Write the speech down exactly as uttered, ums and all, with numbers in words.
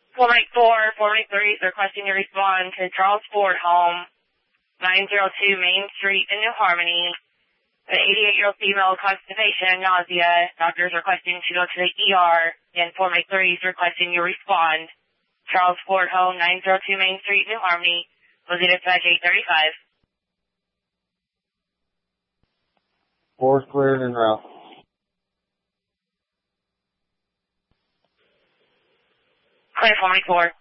four eight four, four eight three is requesting you respond to Charles Ford Home, nine oh two Main Street in New Harmony. An eighty-eight-year-old female with constipation and nausea. Doctors requesting to go to the E R, and four eight three is requesting you respond. Charles Ford Home, nine oh two Main Street, New Harmony. Was it dispatch eight thirty-five? Four's cleared en route. Clear four eight four.